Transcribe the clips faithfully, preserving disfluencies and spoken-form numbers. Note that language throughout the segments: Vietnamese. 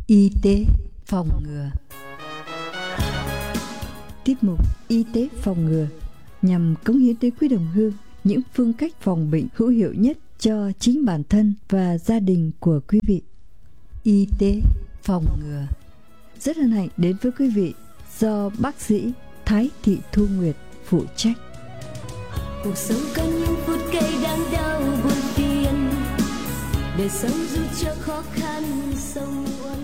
Y tế phòng ngừa. Tiết mục Y tế phòng ngừa nhằm cống hiến tới quý đồng hương những phương cách phòng bệnh hữu hiệu nhất cho chính bản thân và gia đình của quý vị. Y tế phòng ngừa rất hân hạnh đến với quý vị do bác sĩ Thái Thị Thu Nguyệt phụ trách. Cuộc sống có những phút cây đắng đau buồn phiền, đời sống dù cho khó khăn sông uốn.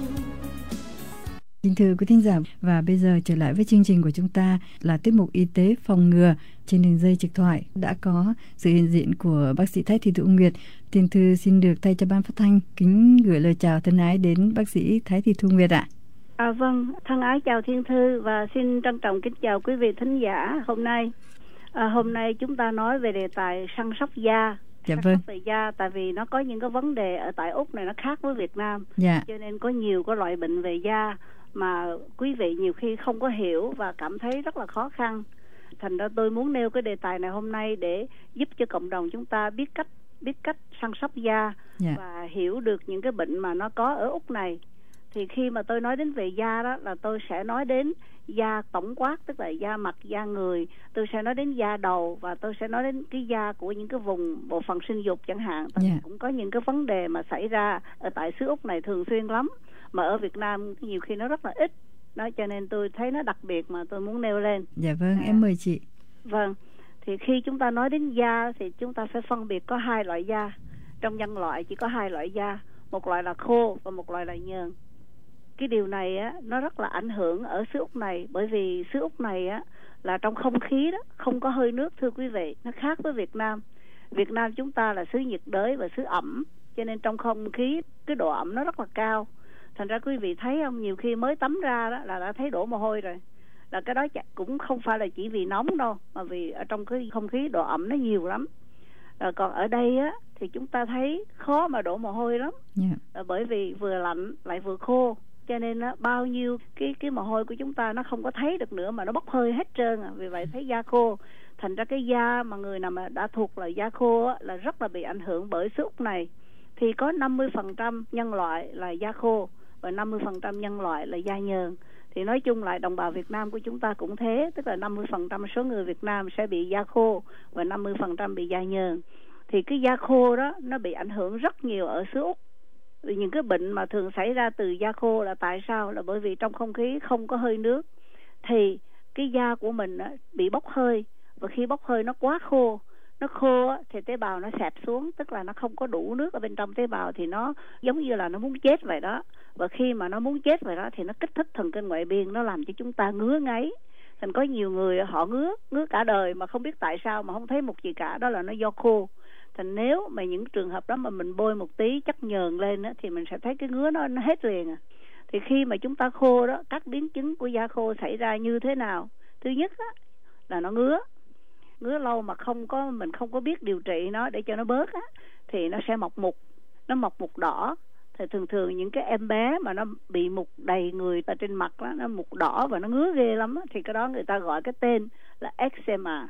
Kính thưa quý thính giả, và bây giờ trở lại với chương trình của chúng ta là tiết mục Y tế phòng ngừa. Trên đường dây trực thoại đã có sự hiện diện của bác sĩ Thái Thị Thu Nguyệt. Tiền Thư xin được thay cho ban phát thanh kính gửi lời chào thân ái đến bác sĩ Thái Thị Thu Nguyệt ạ. À, vâng, thân ái chào Thiên Thư và xin trân trọng kính chào quý vị thính giả hôm nay. À, hôm nay chúng ta nói về đề tài săn sóc da. Dạ săn vâng. sóc về da, tại vì nó có những cái vấn đề ở tại Úc này nó khác với Việt Nam. Dạ. Cho nên có nhiều cái loại bệnh về da mà quý vị nhiều khi không có hiểu và cảm thấy rất là khó khăn. Thành ra tôi muốn nêu cái đề tài này hôm nay để giúp cho cộng đồng chúng ta biết cách biết cách săn sóc da. Dạ. Và hiểu được những cái bệnh mà nó có ở Úc này. Thì khi mà tôi nói đến về da đó là tôi sẽ nói đến da tổng quát, tức là da mặt, da người. Tôi sẽ nói đến da đầu và tôi sẽ nói đến cái da của những cái vùng bộ phận sinh dục chẳng hạn. Yeah. Cũng có những cái vấn đề mà xảy ra ở tại xứ Úc này thường xuyên lắm, mà ở Việt Nam nhiều khi nó rất là ít. Đó, cho nên tôi thấy nó đặc biệt mà tôi muốn nêu lên. Dạ vâng, à, em mời chị. Vâng, thì khi chúng ta nói đến da thì chúng ta phải phân biệt có hai loại da. Trong nhân loại chỉ có hai loại da, một loại là khô và một loại là nhờn. Cái điều này á, nó rất là ảnh hưởng ở xứ Úc này, bởi vì xứ Úc này á, là trong không khí đó không có hơi nước, thưa quý vị. Nó khác với Việt Nam. Việt Nam chúng ta là xứ nhiệt đới và xứ ẩm, cho nên trong không khí cái độ ẩm nó rất là cao. Thành ra quý vị thấy không, nhiều khi mới tắm ra đó là đã thấy đổ mồ hôi rồi. Là cái đó cũng không phải là chỉ vì nóng đâu, mà vì ở trong cái không khí độ ẩm nó nhiều lắm. À, còn ở đây á thì chúng ta thấy khó mà đổ mồ hôi lắm. Yeah. À, bởi vì vừa lạnh lại vừa khô, cho nên á, bao nhiêu cái cái mồ hôi của chúng ta nó không có thấy được nữa mà nó bốc hơi hết trơn à. Vì vậy thấy da khô. Thành ra cái da mà người nào mà đã thuộc là da khô á, là rất là bị ảnh hưởng bởi xứ Úc này. Thì có năm mươi phần trăm nhân loại là da khô và năm mươi phần trăm nhân loại là da nhờn. Thì nói chung lại đồng bào Việt Nam của chúng ta cũng thế, tức là năm mươi phần trăm số người Việt Nam sẽ bị da khô và năm mươi phần trăm bị da nhờn. Thì cái da khô đó nó bị ảnh hưởng rất nhiều ở xứ Úc. Vì những cái bệnh mà thường xảy ra từ da khô là tại sao? Là bởi vì trong không khí không có hơi nước, thì cái da của mình á, bị bốc hơi, và khi bốc hơi nó quá khô, nó khô á, thì tế bào nó xẹp xuống, tức là nó không có đủ nước ở bên trong tế bào, thì nó giống như là nó muốn chết vậy đó. Và khi mà nó muốn chết vậy đó thì nó kích thích thần kinh ngoại biên, nó làm cho chúng ta ngứa ngáy. Thành có nhiều người họ ngứa ngứa cả đời mà không biết tại sao, mà không thấy một gì cả, đó là nó do khô. Thành nếu mà những trường hợp đó mà mình bôi một tí chất nhờn lên á, thì mình sẽ thấy cái ngứa nó, nó hết liền à. Thì khi mà chúng ta khô đó, các biến chứng của da khô xảy ra như thế nào? Thứ nhất á, là nó ngứa. Ngứa lâu mà không có mình không có biết điều trị nó để cho nó bớt á, thì nó sẽ mọc mụn. Nó mọc mụn đỏ. Thì thường thường những cái em bé mà nó bị mụn đầy người ở trên mặt đó, nó mụn đỏ và nó ngứa ghê lắm á, thì cái đó người ta gọi cái tên là eczema.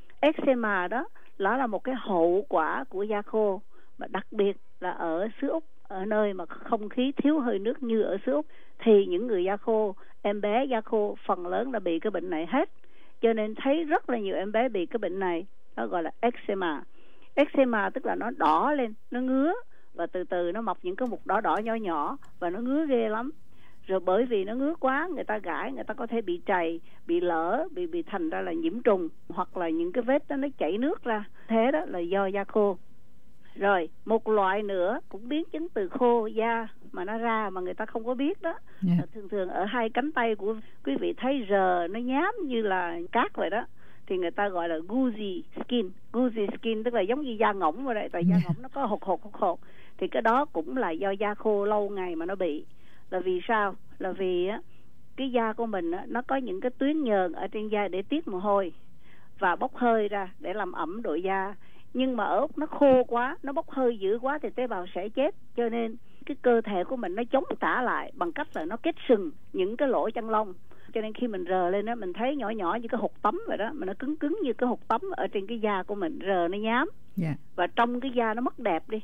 Eczema đó nó là một cái hậu quả của da khô, mà đặc biệt là ở xứ Úc, ở nơi mà không khí thiếu hơi nước như ở xứ Úc, thì những người da khô, em bé da khô phần lớn là bị cái bệnh này hết. Cho nên thấy rất là nhiều em bé bị cái bệnh này, nó gọi là eczema. Eczema tức là nó đỏ lên, nó ngứa, và từ từ nó mọc những cái mụn đỏ đỏ nhỏ nhỏ, và nó ngứa ghê lắm. Rồi bởi vì nó ngứa quá, người ta gãi, người ta có thể bị trầy, bị lở, bị bị thành ra là nhiễm trùng, hoặc là những cái vết đó nó chảy nước ra. Thế đó là do da khô. Rồi một loại nữa cũng biến chứng từ khô da mà nó ra mà người ta không có biết đó. Yeah. Thường thường ở hai cánh tay của quý vị thấy rờ nó nhám như là cát vậy đó, thì người ta gọi là goosey skin. Goosey skin tức là giống như da ngỗng vậy đấy, tại da ngỗng nó có hột hột hột hột. Thì cái đó cũng là do da khô lâu ngày mà nó bị. Là vì sao? Là vì á, cái da của mình á, nó có những cái tuyến nhờn ở trên da để tiết mồ hôi và bốc hơi ra để làm ẩm độ da. Nhưng mà ở Úc nó khô quá, nó bốc hơi dữ quá thì tế bào sẽ chết. Cho nên cái cơ thể của mình nó chống trả lại bằng cách là nó kết sừng những cái lỗ chân lông. Cho nên khi mình rờ lên đó, mình thấy nhỏ nhỏ như cái hột tắm vậy đó, mà nó cứng cứng như cái hột tắm ở trên cái da của mình, rờ nó nhám. Yeah. Và trong cái da nó mất đẹp đi, thì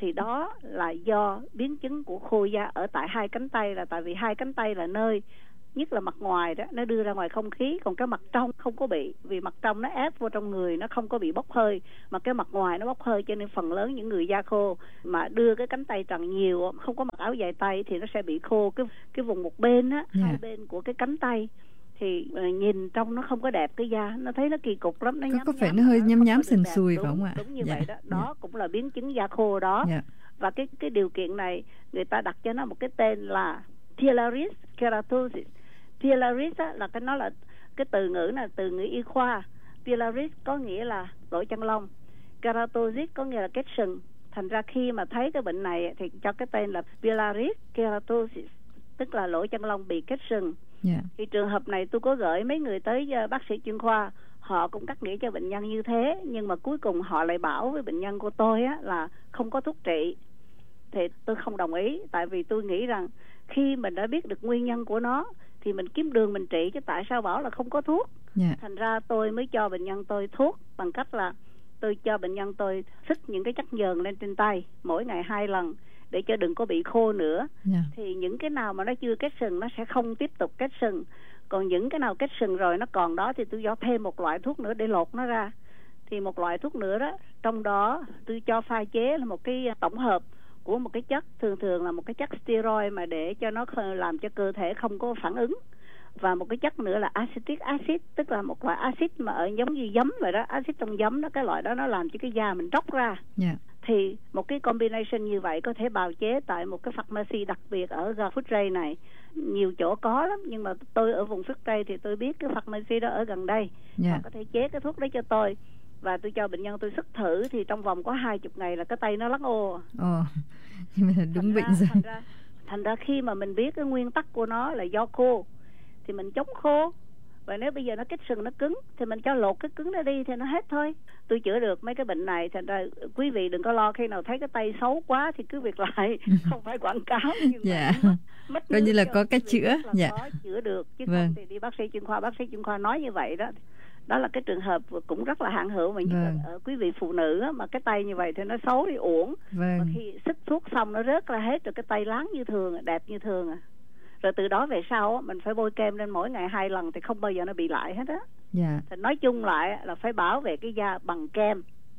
thì đó là do biến chứng của khô da ở tại hai cánh tay, là tại vì hai cánh tay là nơi nhất là mặt ngoài đó, nó đưa ra ngoài không khí, còn cái mặt trong không có bị, vì mặt trong nó ép vô trong người, nó không có bị bốc hơi, mà cái mặt ngoài nó bốc hơi, cho nên phần lớn những người da khô mà đưa cái cánh tay trần nhiều, không có mặc áo dài tay thì nó sẽ bị khô cái cái vùng một bên á, yeah. hai bên của cái cánh tay thì uh, nhìn trong nó không có đẹp, cái da nó thấy nó kỳ cục lắm, nó có, nhám, có phải nhám, nó hơi nhám nhám sần đẹp. sùi Đúng, phải không ạ? Đúng như dạ, vậy đó, đó dạ. cũng là biến chứng da khô đó. Dạ. Và cái cái điều kiện này người ta đặt cho nó một cái tên là pilaris keratosis. Pilaris á, là cái nó là cái từ ngữ là từ ngữ y khoa. Pilaris có nghĩa là lỗ chân lông, keratosis có nghĩa là kết sừng. Thành ra khi mà thấy cái bệnh này thì cho cái tên là pilaris keratosis, tức là lỗ chân lông bị kết sừng. Yeah. Thì trường hợp này tôi có gửi mấy người tới uh, bác sĩ chuyên khoa, họ cũng cắt nghĩa cho bệnh nhân như thế, nhưng mà cuối cùng họ lại bảo với bệnh nhân của tôi á, là không có thuốc trị. Thì tôi không đồng ý, tại vì tôi nghĩ rằng khi mình đã biết được nguyên nhân của nó thì mình kiếm đường mình trị, chứ tại sao bảo là không có thuốc. Yeah. Thành ra tôi mới cho bệnh nhân tôi thuốc bằng cách là tôi cho bệnh nhân tôi xức những cái chất nhờn lên trên tay mỗi ngày hai lần để cho đừng có bị khô nữa. Yeah. Thì những cái nào mà nó chưa kết sừng nó sẽ không tiếp tục kết sừng, còn những cái nào kết sừng rồi nó còn đó thì tôi cho thêm một loại thuốc nữa để lột nó ra. Thì một loại thuốc nữa đó, trong đó tôi cho pha chế là một cái tổng hợp của một cái chất, thường thường là một cái chất steroid mà để cho nó làm cho cơ thể không có phản ứng, và một cái chất nữa là acetic acid, tức là một loại axit mà ở giống như giấm vậy đó, axit trong giấm đó, cái loại đó nó làm cho cái da mình tróc ra. Yeah. Thì một cái combination như vậy có thể bào chế tại một cái pharmacy đặc biệt ở gần Phước Tray này, nhiều chỗ có lắm, nhưng mà tôi ở vùng Phước Tray thì tôi biết cái pharmacy đó ở gần đây. Yeah. Họ có thể chế cái thuốc đấy cho tôi, và tôi cho bệnh nhân tôi sức thử, thì trong vòng có hai chục ngày là cái tay nó lắc ô. Ồ, nhưng mà đúng thành bệnh ra, rồi. Thành ra, thành ra khi mà mình biết cái nguyên tắc của nó là do khô thì mình chống khô, và nếu bây giờ nó kết sừng nó cứng thì mình cho lột cái cứng nó đi thì nó hết thôi. Tôi chữa được mấy cái bệnh này, thành ra quý vị đừng có lo khi nào thấy cái tay xấu quá thì cứ việc lại, không phải quảng cáo, nhưng dạ. mà mất coi như là có cách chữa. Dạ. Có chữa được, chứ vâng. không thì đi bác sĩ chuyên khoa, bác sĩ chuyên khoa nói như vậy đó. Đó là cái trường hợp cũng rất là hạn hữu, mà như vâng. ở quý vị phụ nữ á, mà cái tay như vậy thì nó xấu thì uổng. Vâng. Mà khi xức thuốc xong nó rớt ra hết rồi, cái tay láng như thường, đẹp như thường à. Rồi từ đó về sau mình phải bôi kem lên mỗi ngày hai lần thì không bao giờ nó bị lại hết á. Yeah. Thì nói chung lại là phải bảo vệ cái da bằng kem.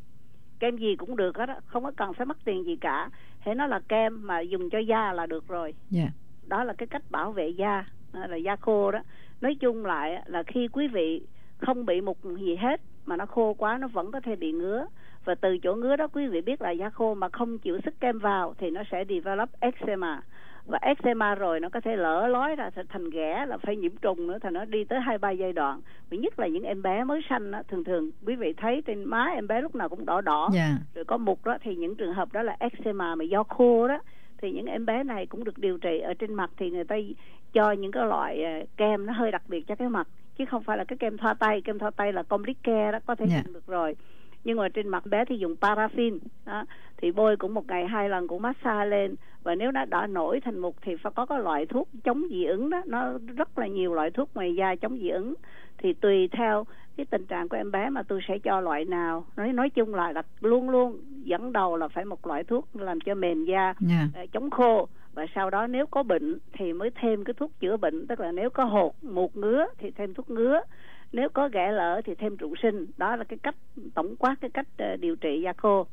Kem gì cũng được hết á, không có cần phải mất tiền gì cả. Hễ nó là kem mà dùng cho da là được rồi. Yeah. Đó là cái cách bảo vệ da, là da khô đó. Nói chung lại là khi quý vị không bị mụn gì hết mà nó khô quá nó vẫn có thể bị ngứa, và từ chỗ ngứa đó quý vị biết là da khô mà không chịu sức kem vào thì nó sẽ develop eczema, và eczema rồi nó có thể lở lói ra thành ghẻ, là phải nhiễm trùng nữa, thành nó đi tới hai ba giai đoạn. Vì nhất là những em bé mới sanh đó, thường thường quý vị thấy trên má em bé lúc nào cũng đỏ đỏ, yeah. rồi có mụn đó, thì những trường hợp đó là eczema mà do khô đó. Thì những em bé này cũng được điều trị ở trên mặt, thì người ta cho những cái loại kem nó hơi đặc biệt cho cái mặt, chứ không phải là cái kem thoa tay. Kem thoa tay là Complete Care đó, có thể yeah. dùng được rồi. Nhưng mà trên mặt bé thì dùng paraffin đó, thì bôi cũng một ngày hai lần, cũng massage lên. Và nếu nó đã nổi thành mụn thì phải có cái loại thuốc chống dị ứng đó, nó rất là nhiều loại thuốc ngoài da chống dị ứng, thì tùy theo cái tình trạng của em bé mà tôi sẽ cho loại nào. Nói nói chung là, là luôn luôn dẫn đầu là phải một loại thuốc làm cho mềm da, yeah. chống khô, và sau đó nếu có bệnh thì mới thêm cái thuốc chữa bệnh, tức là nếu có hột, mụn, ngứa thì thêm thuốc ngứa, nếu có ghẻ lở thì thêm trụ sinh. Đó là cái cách tổng quát, cái cách uh, điều trị da khô.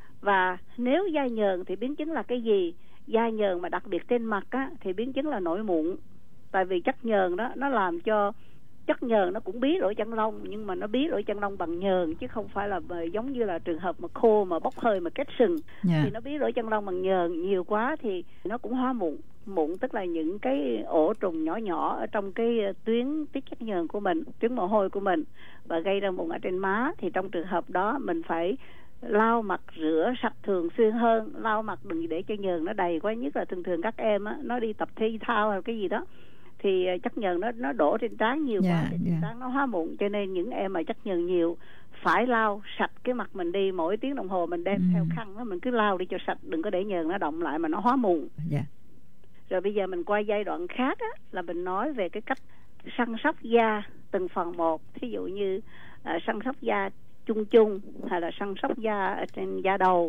Và nếu da nhờn thì biến chứng là cái gì? Da nhờn mà đặc biệt trên mặt á, thì biến chứng là nổi mụn. Tại vì chất nhờn đó nó làm cho, chất nhờn nó cũng bí lỗ chân lông, nhưng mà nó bí lỗ chân lông bằng nhờn, chứ không phải là giống như là trường hợp mà khô mà bốc hơi mà kết sừng. Yeah. Thì nó bí lỗ chân lông bằng nhờn nhiều quá thì nó cũng hóa mụn. Mụn tức là những cái ổ trùng nhỏ nhỏ ở trong cái tuyến tiết chất nhờn của mình, tuyến mồ hôi của mình, và gây ra mụn ở trên má. Thì trong trường hợp đó mình phải lau mặt, rửa sạch thường xuyên hơn. Lau mặt đừng để cho nhờn nó đầy quá, nhất là thường thường các em á, nó đi tập thể thao hay cái gì đó thì chất nhờn nó nó đổ trên trán nhiều yeah, quá thì trên yeah. trán nó hóa mụn. Cho nên những em mà chất nhờn nhiều phải lau sạch cái mặt mình đi, mỗi tiếng đồng hồ mình đem mm. theo khăn đó, mình cứ lau đi cho sạch, đừng có để nhờn nó động lại mà nó hóa mụn. Yeah. Rồi bây giờ mình qua giai đoạn khác á, là mình nói về cái cách săn sóc da từng phần một. Thí dụ như uh, săn sóc da chung chung, hay là săn sóc da ở trên da đầu,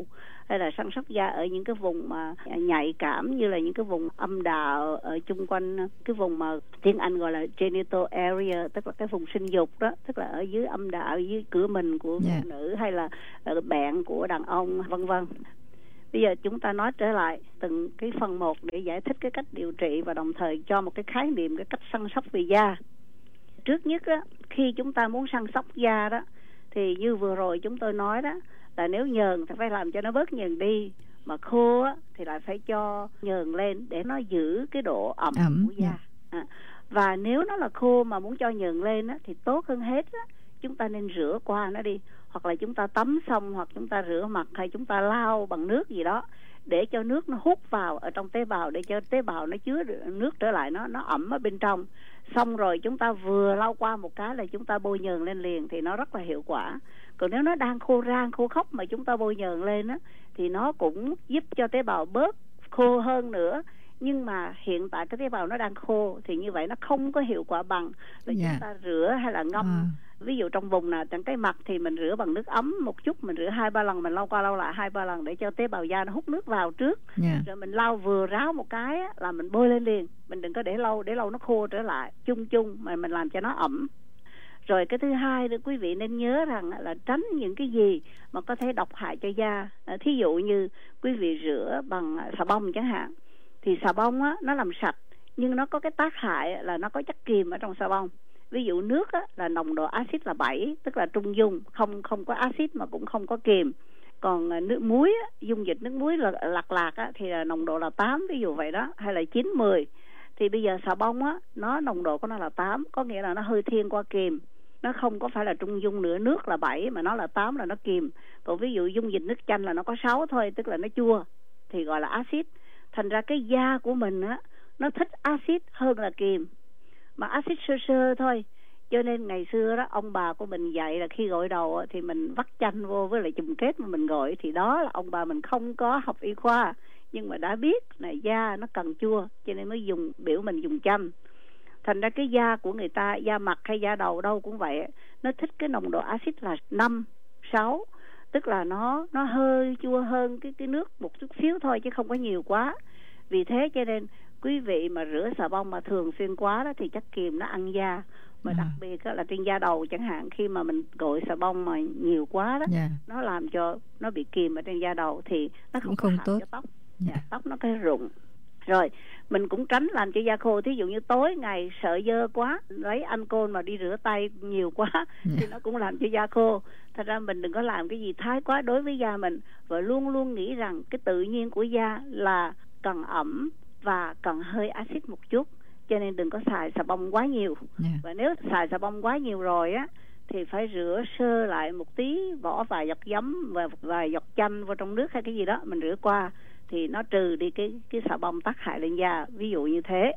hay là săn sóc da ở những cái vùng mà nhạy cảm, như là những cái vùng âm đạo ở chung quanh cái vùng mà tiếng Anh gọi là genital area, tức là cái vùng sinh dục đó, tức là ở dưới âm đạo, ở dưới cửa mình của phụ yeah. nữ, hay là ở bẹn của đàn ông, vân vân. Bây giờ chúng ta nói trở lại từng cái phần một để giải thích cái cách điều trị và đồng thời cho một cái khái niệm cái cách săn sóc về da. Trước nhất á, khi chúng ta muốn săn sóc da đó, thì như vừa rồi chúng tôi nói đó, là nếu nhờn thì phải làm cho nó bớt nhờn đi, mà khô á, thì lại phải cho nhờn lên để nó giữ cái độ ẩm, ẩm của da. Yeah. À, và nếu nó là khô mà muốn cho nhờn lên á, thì tốt hơn hết á, chúng ta nên rửa qua nó đi, hoặc là chúng ta tắm xong, hoặc chúng ta rửa mặt, hay chúng ta lau bằng nước gì đó để cho nước nó hút vào ở trong tế bào, để cho tế bào nó chứa nước trở lại, nó nó ẩm ở bên trong. Xong rồi chúng ta vừa lau qua một cái là chúng ta bôi nhờn lên liền, thì nó rất là hiệu quả. Còn nếu nó đang khô rang khô khốc mà chúng ta bôi nhờn lên á, thì nó cũng giúp cho tế bào bớt khô hơn nữa. Nhưng mà hiện tại cái tế bào nó đang khô, thì như vậy nó không có hiệu quả bằng là yeah. chúng ta rửa hay là ngâm. À. Ví dụ trong vùng nào chẳng cái mặt thì mình rửa bằng nước ấm một chút, mình rửa hai ba lần, mình lau qua lau lại hai ba lần để cho tế bào da nó hút nước vào trước. Yeah. Rồi mình lau vừa ráo một cái á, là mình bôi lên liền. Mình đừng có để lâu, để lâu nó khô trở lại, chung chung mà mình làm cho nó ẩm. Rồi cái thứ hai nữa, quý vị nên nhớ rằng là tránh những cái gì mà có thể độc hại cho da. À, thí dụ như quý vị rửa bằng xà bông chẳng hạn, thì xà bông á, nó làm sạch, nhưng nó có cái tác hại là nó có chất kiềm ở trong xà bông. Ví dụ nước á, là nồng độ axit là bảy, tức là trung dung, không không có axit mà cũng không có kiềm. Còn nước muối á, dung dịch nước muối là lạc lạc á, thì là nồng độ là tám, ví dụ vậy đó, hay là chín, mười. Thì bây giờ xà bông á, nó nồng độ của nó là tám, có nghĩa là nó hơi thiên qua kiềm. Nó không có phải là trung dung nữa, nước là bảy mà nó là tám là nó kiềm. Còn ví dụ dung dịch nước chanh là nó có sáu thôi, tức là nó chua, thì gọi là axit. Thành ra cái da của mình á, nó thích axit hơn là kiềm, mà axit sơ sơ thôi. Cho nên ngày xưa đó, ông bà của mình dạy là khi gội đầu á, thì mình vắt chanh vô với lại chùm kết mà mình gội. Thì đó là ông bà mình không có học y khoa, nhưng mà đã biết là da nó cần chua, cho nên mới dùng, biểu mình dùng chanh. Thành ra cái da của người ta, da mặt hay da đầu đâu cũng vậy, nó thích cái nồng độ axit là năm, sáu, tức là nó nó hơi chua hơn cái cái nước một chút xíu thôi, chứ không có nhiều quá. Vì thế cho nên quý vị mà rửa xà bông mà thường xuyên quá đó, thì chất kiềm nó ăn da. Và à. đặc biệt là trên da đầu chẳng hạn, khi mà mình gội xà bông mà nhiều quá đó, yeah. nó làm cho nó bị kiềm ở trên da đầu, thì nó không, không có tốt cho tóc. Yeah. Yeah, tóc nó cái rụng. Rồi mình cũng tránh làm cho da khô. Thí dụ như tối ngày sợ dơ quá, lấy ancol mà đi rửa tay nhiều quá, yeah. thì nó cũng làm cho da khô. Thật ra mình đừng có làm cái gì thái quá đối với da mình, và luôn luôn nghĩ rằng cái tự nhiên của da là cần ẩm và cần hơi axit một chút, cho nên đừng có xài xà bông quá nhiều. Yeah. Và nếu xài xà bông quá nhiều rồi á, thì phải rửa sơ lại một tí, bỏ vài giọt giấm và vài giọt chanh vào trong nước hay cái gì đó, mình rửa qua thì nó trừ đi cái cái xà bông tác hại lên da, ví dụ như thế.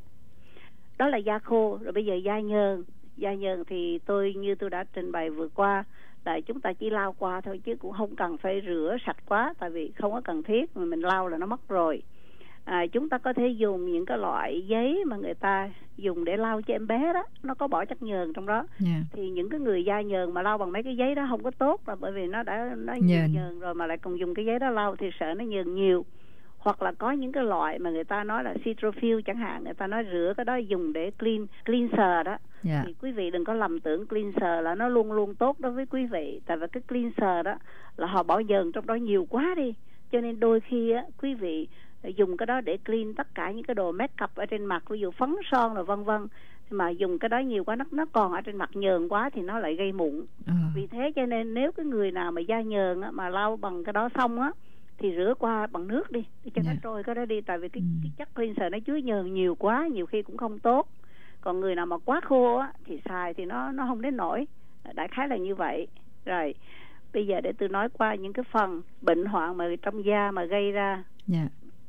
Đó là da khô. Rồi bây giờ da nhờn. Da nhờn thì tôi như tôi đã trình bày vừa qua, là chúng ta chỉ lau qua thôi, chứ cũng không cần phải rửa sạch quá, tại vì không có cần thiết, mà mình lau là nó mất rồi. À, chúng ta có thể dùng những cái loại giấy mà người ta dùng để lau cho em bé đó, nó có bỏ chất nhờn trong đó. Yeah. Thì những cái người da nhờn mà lau bằng mấy cái giấy đó không có tốt, là bởi vì nó đã nó nhờn. nhờn rồi mà lại còn dùng cái giấy đó lau thì sợ nó nhờn nhiều. Hoặc là có những cái loại mà người ta nói là Cetaphil chẳng hạn, người ta nói rửa cái đó dùng để clean cleanser đó. Yeah. Thì quý vị đừng có lầm tưởng cleanser là nó luôn luôn tốt đối với quý vị, tại vì cái cleanser đó là họ bỏ nhờn trong đó nhiều quá đi, cho nên đôi khi á, quý vị dùng cái đó để clean tất cả những cái đồ make up ở trên mặt, ví dụ phấn son rồi vân vân, mà dùng cái đó nhiều quá, nó nó còn ở trên mặt nhờn quá thì nó lại gây mụn. À. Vì thế cho nên nếu cái người nào mà da nhờn á, mà lau bằng cái đó xong á, thì rửa qua bằng nước đi, để cho yeah. nó trôi cái đó đi, tại vì cái, ừ. cái chất cleanser nó chứa nhờn nhiều quá, nhiều khi cũng không tốt. Còn người nào mà quá khô á, thì xài thì nó nó không đến nổi. Đại khái là như vậy. Rồi bây giờ để tôi nói qua những cái phần bệnh hoạn mà trong da mà gây ra. Yeah.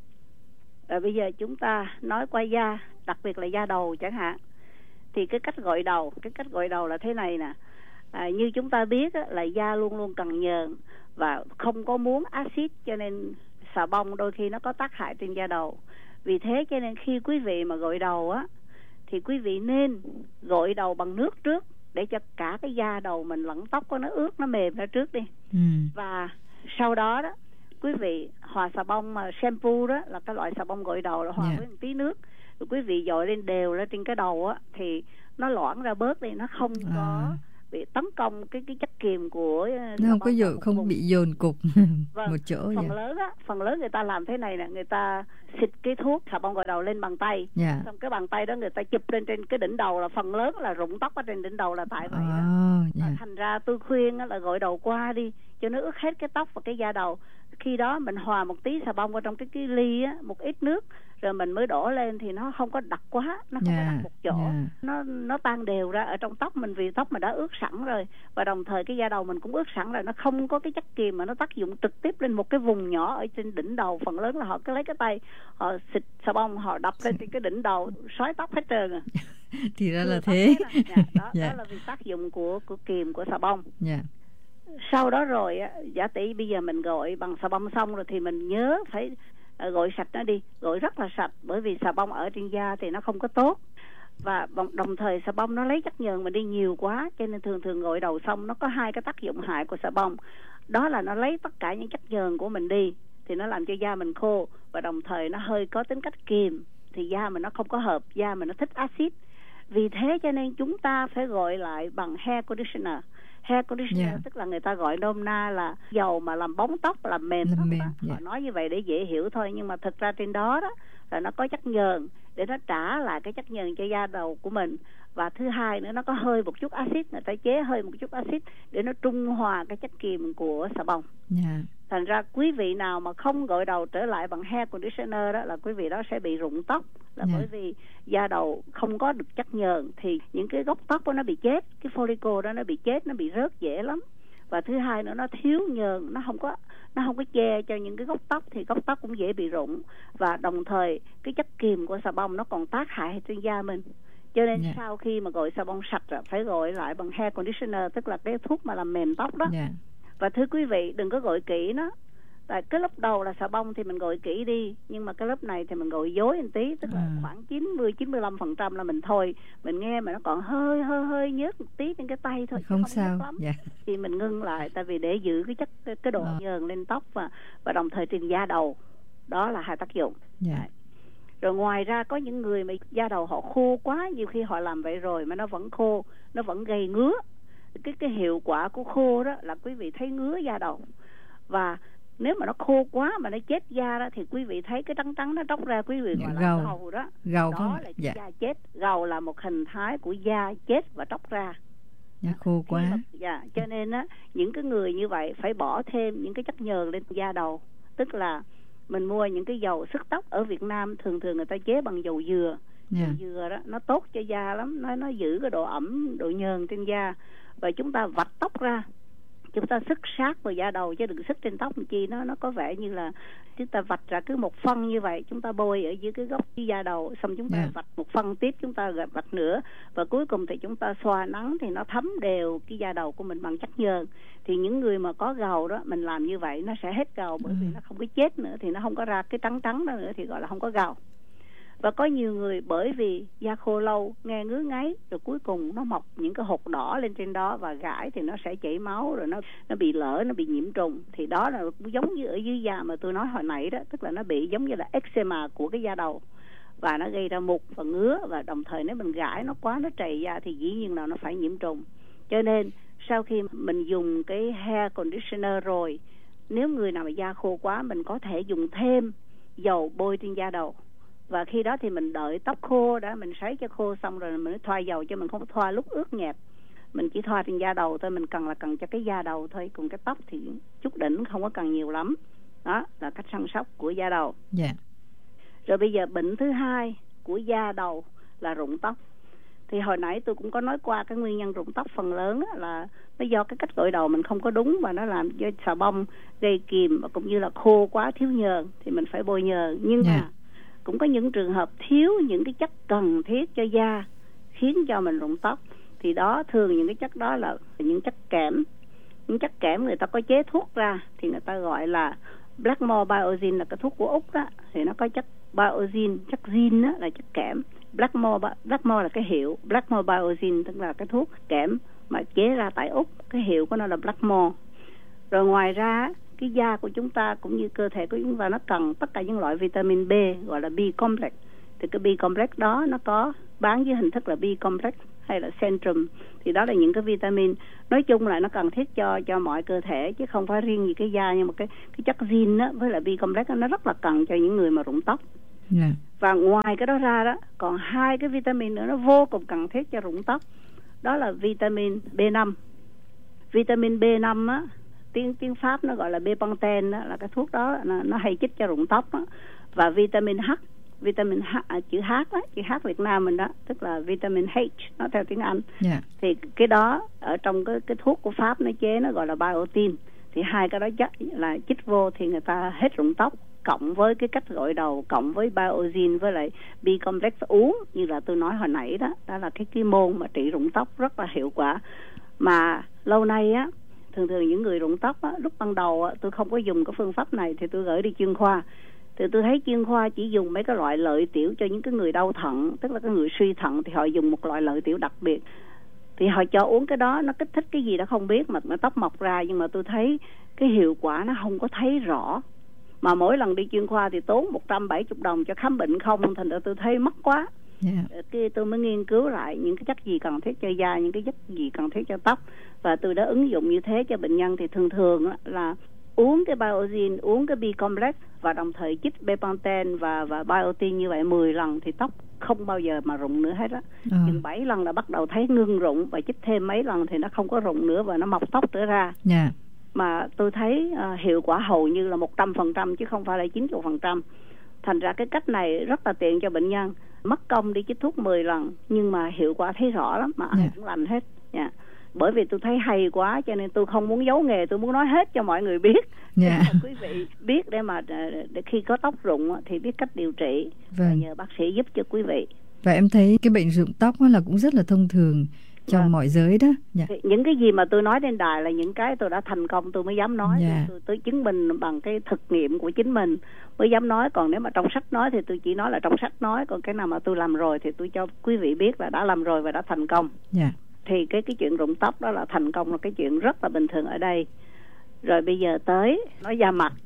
Rồi bây giờ chúng ta nói qua da, đặc biệt là da đầu chẳng hạn. Thì cái cách gội đầu, cái cách gội đầu là thế này nè. À, như chúng ta biết á, là da luôn luôn cần nhờn và không có muốn axit, cho nên xà bông đôi khi nó có tác hại trên da đầu. Vì thế cho nên khi quý vị mà gội đầu á, thì quý vị nên gội đầu bằng nước trước, để cho cả cái da đầu mình lẫn tóc của nó ướt, nó mềm ra trước đi. Ừ. Và sau đó đó quý vị hòa xà bông mà shampoo đó là cái loại xà bông gội đầu là hòa yeah. với một tí nước, rồi quý vị dội lên đều lên trên cái đầu á thì nó loãng ra bớt đi, nó không à. có bị tấn công cái cái chất kiềm của nó không có dồn, không vùng. bị dồn cục vâng, một chỗ. Phần vậy. lớn á, phần lớn người ta làm thế này nè, người ta xịt cái thuốc xà bông gội đầu lên bằng tay, yeah. xong cái bàn tay đó người ta chụp lên trên cái đỉnh đầu, là phần lớn là rụng tóc ở trên đỉnh đầu là tại vậy đó. Oh, yeah. Thành ra tôi khuyên là gội đầu qua đi cho nó ướt hết cái tóc và cái da đầu. Khi đó mình hòa một tí xà bông vào trong cái cái ly á, một ít nước, rồi mình mới đổ lên thì nó không có đặc quá, nó không yeah, có đặc một chỗ, yeah. nó nó tan đều ra ở trong tóc mình, vì tóc mình đã ướt sẵn rồi, và đồng thời cái da đầu mình cũng ướt sẵn rồi, nó không có cái chất kiềm mà nó tác dụng trực tiếp lên một cái vùng nhỏ ở trên đỉnh đầu. Phần lớn là họ cứ lấy cái tay họ xịt xà bông, họ đập lên trên cái đỉnh đầu, xói tóc hết trơn à. Thì ra là thế. Dạ, đó, yeah. đó là vì tác dụng của của kiềm của xà bông. Yeah. Sau đó rồi giả tỷ bây giờ mình gội bằng xà bông xong rồi thì mình nhớ phải gội sạch nó đi, gội rất là sạch, bởi vì xà bông ở trên da thì nó không có tốt, và đồng thời xà bông nó lấy chất nhờn mình đi nhiều quá, cho nên thường thường gội đầu xong nó có hai cái tác dụng hại của xà bông, đó là nó lấy tất cả những chất nhờn của mình đi, thì nó làm cho da mình khô, và đồng thời nó hơi có tính cách kiềm, thì da mình nó không có hợp, da mình nó thích axit. Vì thế cho nên chúng ta phải gội lại bằng hair conditioner. Hair conditioner yeah. tức là người ta gọi nôm na là dầu mà làm bóng tóc, làm mềm tóc. Mềm, yeah. Họ nói như vậy để dễ hiểu thôi, nhưng mà thực ra trên đó đó là nó có chất nhờn để nó trả lại cái chất nhờn cho da đầu của mình. Và thứ hai nữa, nó có hơi một chút axit, người ta chế hơi một chút axit để nó trung hòa cái chất kiềm của xà bông. Yeah. Thành ra quý vị nào mà không gội đầu trở lại bằng hair conditioner đó là quý vị đó sẽ bị rụng tóc, là yeah. bởi vì da đầu không có được chất nhờn thì những cái gốc tóc đó nó bị chết, cái follicle đó nó bị chết, nó bị rớt dễ lắm. Và thứ hai nữa, nó thiếu nhờn, nó không có nó không có che cho những cái gốc tóc thì gốc tóc cũng dễ bị rụng. Và đồng thời cái chất kiềm của xà bông nó còn tác hại trên da mình. Cho nên yeah. sau khi mà gội xà bông sạch rồi phải gội lại bằng hair conditioner, tức là cái thuốc mà làm mềm tóc đó. Yeah. Và thưa quý vị, đừng có gội kỹ nó. Tại cái lớp đầu là xà bông thì mình gội kỹ đi, nhưng mà cái lớp này thì mình gội dối một tí, tức là à. khoảng chín mươi đến chín mươi lăm phần trăm là mình thôi. Mình nghe mà nó còn hơi hơi hơi nhớt một tí trên cái tay thôi, không, không sao lắm. Yeah. Thì mình ngưng lại, tại vì để giữ cái chất cái, cái độ à. nhờn lên tóc và và đồng thời trên da đầu. Đó là hai tác dụng. Yeah. Rồi ngoài ra có những người mà da đầu họ khô quá, nhiều khi họ làm vậy rồi mà nó vẫn khô, nó vẫn gây ngứa. Cái cái hiệu quả của khô đó là quý vị thấy ngứa da đầu. Và nếu mà nó khô quá mà nó chết da đó thì quý vị thấy cái trắng trắng nó tróc ra, quý vị gọi là gầu. gầu đó. Gầu đó không? là dạ. da chết. Gầu là một hình thái của da chết và tróc ra. Da khô quá. Mà, dạ, cho nên á, những cái người như vậy phải bỏ thêm những cái chất nhờn lên da đầu. Tức là mình mua những cái dầu sức tóc ở Việt Nam, thường thường người ta chế bằng dầu dừa. Yeah. Dầu dừa đó nó tốt cho da lắm, nó nó giữ cái độ ẩm, độ nhờn trên da. Và chúng ta vạch tóc ra, chúng ta sức sát vào da đầu chứ đừng sức trên tóc làm chi, nó nó có vẻ như là chúng ta vạch ra cứ một phân như vậy, chúng ta bôi ở dưới cái gốc da đầu, xong chúng ta yeah. vạch một phân tiếp, chúng ta vạch nữa, và cuối cùng thì chúng ta xoa nắng thì nó thấm đều cái da đầu của mình bằng chất nhờn. Thì những người mà có gầu đó, mình làm như vậy nó sẽ hết gầu, bởi vì nó không có chết nữa, thì nó không có ra cái trắng trắng đó nữa, thì gọi là không có gầu. Và có nhiều người bởi vì da khô lâu, nghe ngứa ngáy, rồi cuối cùng nó mọc những cái hột đỏ lên trên đó và gãi thì nó sẽ chảy máu, rồi nó nó bị lở, nó bị nhiễm trùng. Thì đó là giống như ở dưới da mà tôi nói hồi nãy đó, tức là nó bị giống như là eczema của cái da đầu, và nó gây ra mụn và ngứa, và đồng thời nếu mình gãi nó quá, nó trầy da thì dĩ nhiên là nó phải nhiễm trùng. Cho nên sau khi mình dùng cái hair conditioner rồi, nếu người nào mà da khô quá, mình có thể dùng thêm dầu bôi trên da đầu. Và khi đó thì mình đợi tóc khô đã, mình sấy cho khô xong rồi mình mới thoa dầu, cho mình không có thoa lúc ướt nhẹp. Mình chỉ thoa trên da đầu thôi, mình cần là cần cho cái da đầu thôi, còn cái tóc thì chút đỉnh không có cần nhiều lắm. Đó là cách săn sóc của da đầu. Yeah. Rồi bây giờ bệnh thứ hai của da đầu là rụng tóc. Thì hồi nãy tôi cũng có nói qua cái nguyên nhân rụng tóc phần lớn là nó do cái cách gội đầu mình không có đúng, và nó làm cho xà bông gây kìm, và cũng như là khô quá, thiếu nhờn thì mình phải bôi nhờn. Nhưng yeah. mà cũng có những trường hợp thiếu những cái chất cần thiết cho da khiến cho mình rụng tóc. Thì đó, thường những cái chất đó là những chất kẽm. Những chất kẽm người ta có chế thuốc ra, thì người ta gọi là Blackmore Biozin, là cái thuốc của Úc đó. Thì nó có chất Biozin, chất zin đó là chất kẽm. Blackmore, Blackmore là cái hiệu, Blackmore Biozin tức là cái thuốc kẽm mà chế ra tại Úc. Cái hiệu của nó là Blackmore. Rồi ngoài ra cái da của chúng ta cũng như cơ thể của chúng ta nó cần tất cả những loại vitamin B gọi là B complex. Thì cái B complex đó nó có bán dưới hình thức là B complex hay là Centrum. Thì đó là những cái vitamin nói chung là nó cần thiết cho cho mọi cơ thể, chứ không phải riêng gì cái da. Nhưng mà cái cái chất zin đó với lại B complex đó, nó rất là cần cho những người mà rụng tóc. Yeah. Và ngoài cái đó ra đó, còn hai cái vitamin nữa nó vô cùng cần thiết cho rụng tóc. Đó là vitamin B năm. Vitamin B năm á, tiếng tiếng Pháp nó gọi là Bepanthen đó, là cái thuốc đó nó, nó hay chích cho rụng tóc đó. Và vitamin H, vitamin H, à, chữ H đó, chữ H Việt Nam mình đó, tức là vitamin H nó theo tiếng Anh. Yeah. Thì cái đó ở trong cái cái thuốc của Pháp nó chế nó gọi là biotin. Thì hai cái đó chắc là chích vô thì người ta hết rụng tóc, cộng với cái cách gội đầu, cộng với biotin với lại B complex uống như là tôi nói hồi nãy đó, đó là cái cái môn mà trị rụng tóc rất là hiệu quả. Mà lâu nay á, thường thường những người rụng tóc á, lúc ban đầu á, tôi không có dùng cái phương pháp này thì tôi gửi đi chuyên khoa. Thì tôi thấy chuyên khoa chỉ dùng mấy cái loại lợi tiểu cho những cái người đau thận, tức là cái người suy thận thì họ dùng một loại lợi tiểu đặc biệt. Thì họ cho uống cái đó, nó kích thích cái gì đó không biết mà, mà tóc mọc ra. Nhưng mà tôi thấy cái hiệu quả nó không có thấy rõ. Mà mỗi lần đi chuyên khoa thì tốn một trăm bảy mươi đồng cho khám bệnh không, thành ra tôi thấy mắc quá. Yeah. Cái tôi mới nghiên cứu lại những cái chất gì cần thiết cho da, những cái chất gì cần thiết cho tóc, và tôi đã ứng dụng như thế cho bệnh nhân. Thì thường thường là uống cái biotin, uống cái B complex và đồng thời chích Bepanthen và và biotin như vậy mười lần thì tóc không bao giờ mà rụng nữa hết á. Ừ. Chừng bảy lần là bắt đầu thấy ngưng rụng, và chích thêm mấy lần thì nó không có rụng nữa và nó mọc tóc trở ra. Yeah. Mà tôi thấy uh, hiệu quả hầu như là một trăm phần trăm chứ không phải là chín mươi phần trăm. Thành ra cái cách này rất là tiện cho bệnh nhân. Mất công đi chích thuốc mười lần nhưng mà hiệu quả thấy rõ lắm, mà ai yeah. cũng lành hết. Yeah. Bởi vì tôi thấy hay quá cho nên tôi không muốn giấu nghề, tôi muốn nói hết cho mọi người biết. Yeah. Để quý vị biết để mà để khi có tóc rụng thì biết cách điều trị. Vâng. Và nhờ bác sĩ giúp cho quý vị. Và em thấy cái bệnh rụng tóc là cũng rất là thông thường trong yeah. mọi giới đó. Yeah. Những cái gì mà tôi nói trên đài là những cái tôi đã thành công tôi mới dám nói. Yeah. Tôi, tôi chứng minh bằng cái thực nghiệm của chính mình mới dám nói. Còn nếu mà trong sách nói thì tôi chỉ nói là trong sách nói. Còn cái nào mà tôi làm rồi thì tôi cho quý vị biết là đã làm rồi và đã thành công. Yeah. Thì cái cái chuyện rụng tóc đó là thành công, là cái chuyện rất là bình thường ở đây. Rồi bây giờ tới nói da mặt.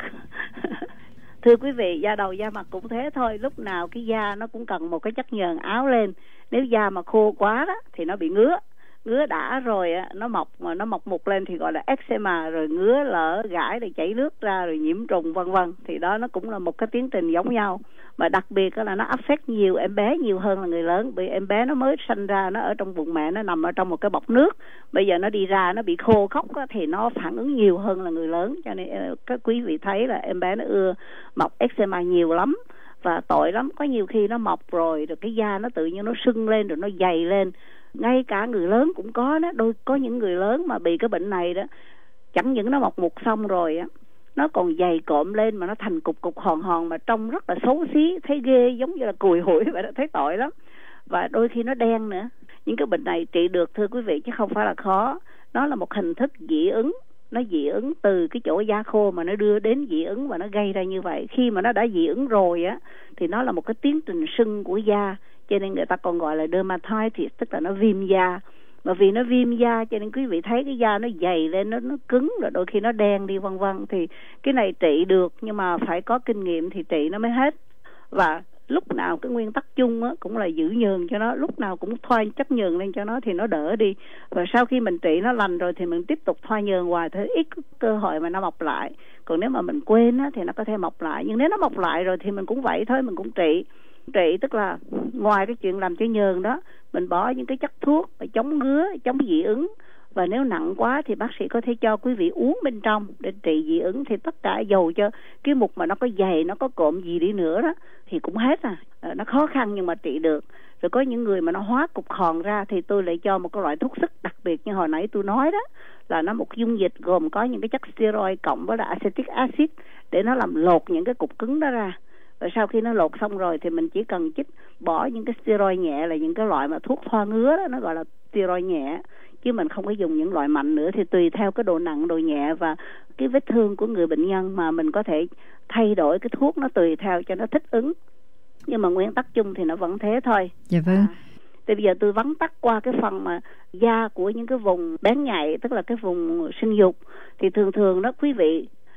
Thưa quý vị, da đầu da mặt cũng thế thôi. Lúc nào cái da nó cũng cần một cái chất nhờn áo lên. Nếu da mà khô quá đó thì nó bị ngứa. Ngứa đã rồi á, nó mọc mà nó mọc mụt lên thì gọi là eczema, rồi ngứa lở gãi rồi chảy nước ra rồi nhiễm trùng vân vân. Thì đó nó cũng là một cái tiến trình giống nhau. Mà đặc biệt là nó affect nhiều em bé nhiều hơn là người lớn. Bởi em bé nó mới sanh ra, nó ở trong bụng mẹ, nó nằm ở trong một cái bọc nước. Bây giờ nó đi ra nó bị khô khóc á, thì nó phản ứng nhiều hơn là người lớn. Cho nên các quý vị thấy là em bé nó ưa mọc eczema nhiều lắm. Và tội lắm, có nhiều khi nó mọc rồi rồi cái da nó tự nhiên nó sưng lên rồi nó dày lên. Ngay cả người lớn cũng có đó. Đôi có những người lớn mà bị cái bệnh này đó, chẳng những nó mọc mụt xong rồi á, nó còn dày cộm lên mà nó thành cục cục hòn hòn mà trông rất là xấu xí, thấy ghê, giống như là cùi hủi vậy đó, thấy tội lắm. Và đôi khi nó đen nữa. Những cái bệnh này trị được thưa quý vị chứ không phải là khó. Nó là một hình thức dị ứng. Nó dị ứng từ cái chỗ da khô mà nó đưa đến dị ứng và nó gây ra như vậy. Khi mà nó đã dị ứng rồi á thì nó là một cái tiến trình sưng của da, cho nên người ta còn gọi là dermatitis, tức là nó viêm da. Mà vì nó viêm da cho nên quý vị thấy cái da nó dày lên, nó nó cứng, rồi đôi khi nó đen đi vân vân. Thì cái này trị được nhưng mà phải có kinh nghiệm thì trị nó mới hết. Và lúc nào cái nguyên tắc chung á cũng là giữ nhờn cho nó, lúc nào cũng thoa chất nhờn lên cho nó thì nó đỡ đi. Và sau khi mình trị nó lành rồi thì mình tiếp tục thoa nhờn hoài, thì ít cơ hội mà nó mọc lại. Còn nếu mà mình quên á thì nó có thể mọc lại, nhưng nếu nó mọc lại rồi thì mình cũng vậy thôi, mình cũng trị. Trị tức là ngoài cái chuyện làm cho nhờn đó, mình bỏ những cái chất thuốc chống ngứa, chống dị ứng. Và nếu nặng quá thì bác sĩ có thể cho quý vị uống bên trong để trị dị ứng. Thì tất cả dầu cho cái mục mà nó có dày, nó có cộm gì đi nữa đó thì cũng hết à. Nó khó khăn nhưng mà trị được. Rồi có những người mà nó hóa cục hòn ra thì tôi lại cho một cái loại thuốc sức đặc biệt như hồi nãy tôi nói đó, là nó một dung dịch gồm có những cái chất steroid cộng với là acetic acid để nó làm lột những cái cục cứng đó ra. Và sau khi nó lột xong rồi thì mình chỉ cần chích bỏ những cái steroid nhẹ, là những cái loại mà thuốc thoa ngứa đó, nó gọi là steroid nhẹ, chứ mình không có dùng những loại mạnh nữa. Thì tùy theo cái độ nặng, độ nhẹ và cái vết thương của người bệnh nhân mà mình có thể thay đổi cái thuốc, nó tùy theo cho nó thích ứng. Nhưng mà nguyên tắc chung thì nó vẫn thế thôi. Dạ vâng. À, thì bây giờ tôi vắn tắt qua cái phần mà da của những cái vùng bén nhạy, tức là cái vùng sinh dục. Thì thường thường đó quý vị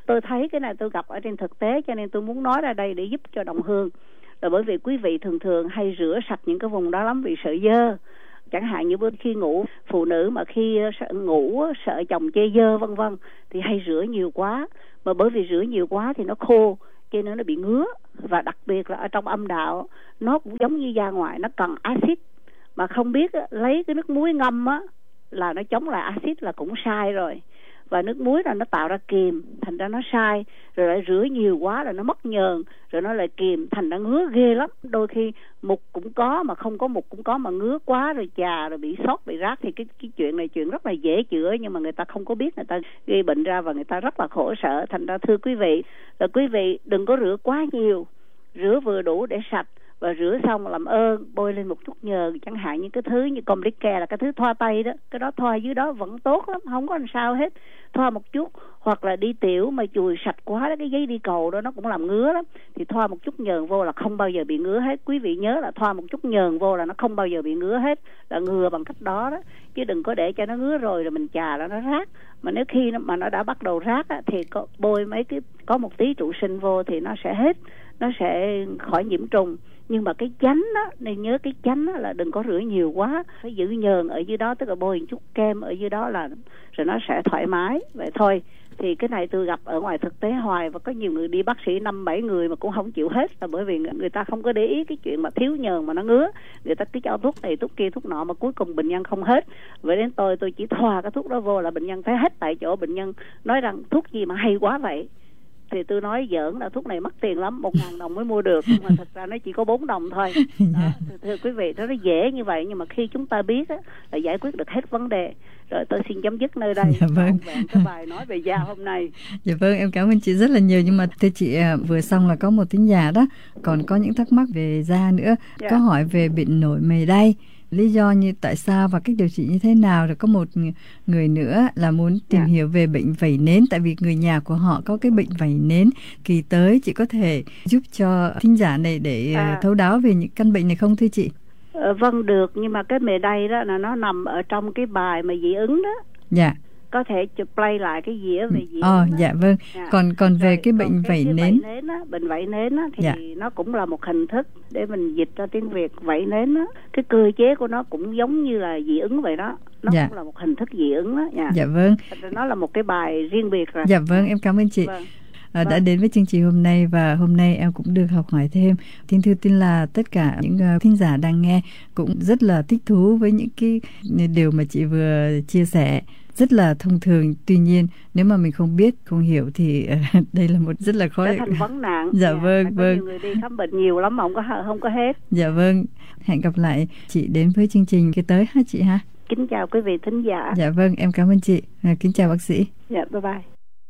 Tôi thấy cái này tôi gặp ở trên thực tế, cho nên tôi muốn nói ra đây để giúp cho đồng hương. Là bởi vì quý vị thường thường hay rửa sạch những cái vùng đó lắm vì sợ dơ. Chẳng hạn như khi ngủ, phụ nữ mà khi sợ ngủ sợ chồng chê dơ vân vân thì hay rửa nhiều quá, mà bởi vì rửa nhiều quá thì nó khô, cho nên nó bị ngứa. Và đặc biệt là ở trong âm đạo, nó cũng giống như da ngoài, nó cần axit, mà không biết lấy cái nước muối ngâm á là nó chống lại axit là cũng sai rồi. Và nước muối là nó tạo ra kiềm, thành ra nó sai. Rồi lại rửa nhiều quá là nó mất nhờn, rồi nó lại kiềm, thành ra ngứa ghê lắm. Đôi khi mụn cũng có, mà không có mụn cũng có, mà ngứa quá rồi chà, rồi bị sốt, bị rát. Thì cái, cái chuyện này chuyện rất là dễ chữa, nhưng mà người ta không có biết, người ta gây bệnh ra và người ta rất là khổ sở. Thành ra thưa quý vị, là quý vị đừng có rửa quá nhiều, rửa vừa đủ để sạch. Và rửa xong làm ơn bôi lên một chút nhờn, chẳng hạn như cái thứ như Complique là cái thứ thoa tay đó, cái đó thoa dưới đó vẫn tốt lắm, không có làm sao hết. Thoa một chút, hoặc là đi tiểu mà chùi sạch quá đó, cái giấy đi cầu đó nó cũng làm ngứa lắm, thì thoa một chút nhờn vô là không bao giờ bị ngứa hết. Quý vị nhớ là thoa một chút nhờn vô là nó không bao giờ bị ngứa hết, là ngừa bằng cách đó đó, chứ đừng có để cho nó ngứa rồi rồi mình chà là nó rát. Mà nếu khi nó, mà nó đã bắt đầu rát á, thì có bôi mấy cái có một tí trụ sinh vô thì nó sẽ hết, nó sẽ khỏi nhiễm trùng. Nhưng mà cái chánh á, nên nhớ cái chánh á là đừng có rửa nhiều quá, phải giữ nhờn ở dưới đó, tức là bôi một chút kem ở dưới đó là rồi nó sẽ thoải mái. Vậy thôi. Thì cái này tôi gặp ở ngoài thực tế hoài, và có nhiều người đi bác sĩ năm bảy người mà cũng không chịu hết, là bởi vì người ta không có để ý cái chuyện mà thiếu nhờn mà nó ngứa, người ta cứ cho thuốc này thuốc kia thuốc nọ mà cuối cùng bệnh nhân không hết. Vậy đến tôi tôi chỉ thoa cái thuốc đó vô là bệnh nhân thấy hết tại chỗ. Bệnh nhân nói rằng thuốc gì mà hay quá vậy, thì tôi nói giỡn là thuốc này mất tiền lắm, một ngàn đồng mới mua được, nhưng mà thật ra nó chỉ có bốn đồng thôi. Đó, thưa quý vị, nó dễ như vậy, nhưng mà khi chúng ta biết á, là giải quyết được hết vấn đề. Rồi tôi xin chấm dứt nơi đây. Dạ vâng. Vẹn cái bài nói về da hôm nay. Dạ vâng, em cảm ơn chị rất là nhiều. Nhưng mà thưa chị, vừa xong là có một thính giả đó, còn có những thắc mắc về da nữa. Dạ. Có hỏi về bệnh nổi mề đay, lý do như tại sao và cách điều trị như thế nào. Rồi có một người nữa là muốn tìm yeah. hiểu về bệnh vẩy nến, tại vì người nhà của họ có cái bệnh vẩy nến. Kỳ tới chị có thể giúp cho thính giả này để à. thấu đáo về những căn bệnh này không thưa chị? Ờ, vâng được, nhưng mà cái mề đay đó là nó nằm ở trong cái bài mà dị ứng đó. Dạ. Có thể chụp play lại cái dĩa về dị ờ, ứng. Dạ vâng. Dạ. Còn còn về Rồi, cái bệnh vẩy nến, vẩy nến á, bệnh vẩy nến á, thì dạ. nó cũng là một hình thức để mình dịch ra tiếng Việt. Vẩy nến á, cái cơ chế của nó cũng giống như là dị ứng vậy đó. Nó dạ. cũng là một hình thức dị ứng đó. Dạ, dạ vâng. Nó là một cái bài riêng biệt rồi. Dạ vâng, em cảm ơn chị. Vâng. À, đã đến với chương trình hôm nay, và hôm nay em cũng được học hỏi thêm. Tin thư tin là tất cả những uh, thính giả đang nghe cũng rất là thích thú với những cái điều mà chị vừa chia sẻ, rất là thông thường. Tuy nhiên nếu mà mình không biết, không hiểu thì uh, đây là một rất là khó. Trở thành vấn nạn. Dạ, dạ vâng, có vâng. Nhiều người đi khám bệnh nhiều lắm mà không có không có hết. Dạ vâng. Hẹn gặp lại chị đến với chương trình cái tới ha chị ha. Kính chào quý vị thính giả. Dạ vâng, em cảm ơn chị. À, kính chào bác sĩ. Dạ, bye bye.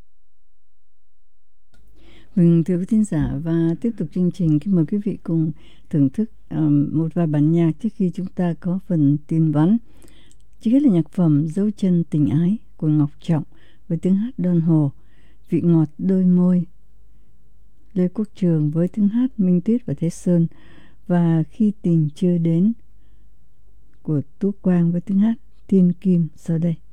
Vâng, thưa quý thính giả, và tiếp tục chương trình, kính mời quý vị cùng thưởng thức um, một vài bản nhạc trước khi chúng ta có phần tin vắn. Trước hết là nhạc phẩm Dấu chân tình ái của Ngọc Trọng với tiếng hát Đoan Hồ, Vị ngọt đôi môi, Lê Quốc Trường với tiếng hát Minh Tuyết và Thế Sơn, và Khi tình chưa đến của Tú Quang với tiếng hát Tiên Kim sau đây.